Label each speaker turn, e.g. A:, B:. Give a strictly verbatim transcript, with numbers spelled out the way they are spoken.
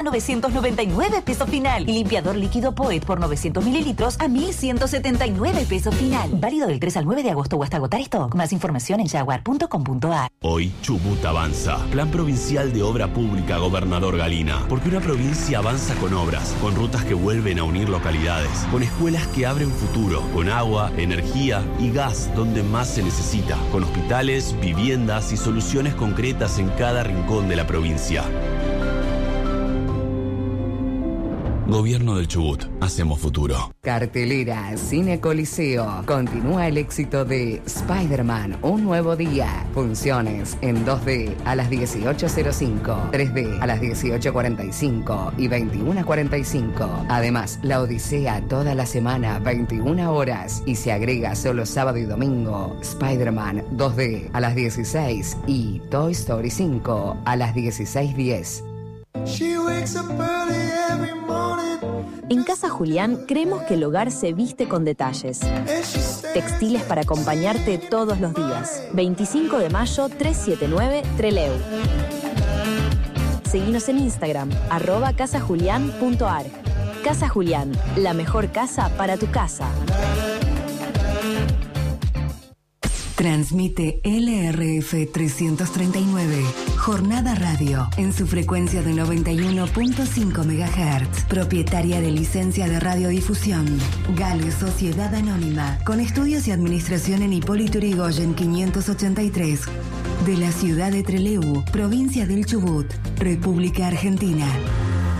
A: novecientos noventa y nueve pesos final. Y limpiador líquido Poet por novecientos mililitros a mil ciento setenta y nueve pesos final. Válido del tres al nueve de agosto o hasta agotar stock. Más información en jaguar punto com punto a r.
B: Hoy Chubut avanza. Plan Provincial de Obra Pública Gobernador Galina. Porque una provincia avanza con obras, con rutas que vuelven a unir localidades, con escuelas que abren futuro, con agua, energía y gas donde más se necesita, con hospitales, viviendas y soluciones concretas en cada rincón de la provincia. Gobierno del Chubut. Hacemos futuro.
C: Cartelera Cine Coliseo. Continúa el éxito de Spider-Man, un nuevo día. Funciones en dos D a las dieciocho cero cinco, tres D a las dieciocho cuarenta y cinco y veintiuno cuarenta y cinco. Además, La Odisea toda la semana, veintiuna horas. Y se agrega solo sábado y domingo Spider-Man dos D a las dieciséis y Toy Story cinco a las dieciséis diez.
D: En Casa Julián creemos que el hogar se viste con detalles. Textiles para acompañarte todos los días. veinticinco de mayo, trescientos setenta y nueve, Trelew. Seguinos en Instagram, arroba casajulián punto ar. Casa Julián, la mejor casa para tu casa.
E: Transmite L R F trescientos treinta y nueve, Jornada Radio, en su frecuencia de noventa y uno punto cinco megahertz, propietaria de licencia de radiodifusión. Gale Sociedad Anónima, con estudios y administración en Hipólito Yrigoyen quinientos ochenta y tres, de la ciudad de Trelew, provincia del Chubut, República Argentina.